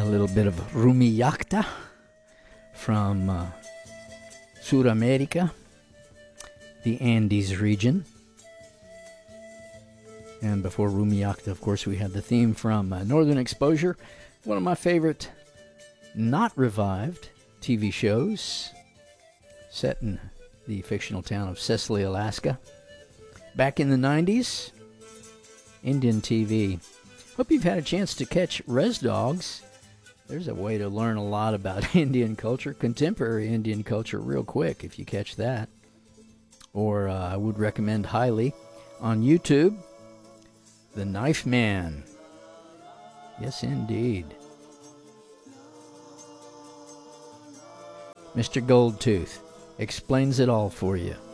A little bit of Rumiakta from Sudamerica, the Andes region. And before Rumiakta, of course, we had the theme from Northern Exposure, one of my favorite not revived TV shows set in the fictional town of Cecily, Alaska. Back in the 90s, Indian TV. Hope you've had a chance to catch Res Dogs. There's a way to learn a lot about Indian culture, contemporary Indian culture, real quick if you catch that. Or I would recommend highly on YouTube, The Knife Man. Yes, indeed. Mr. Goldtooth explains it all for you.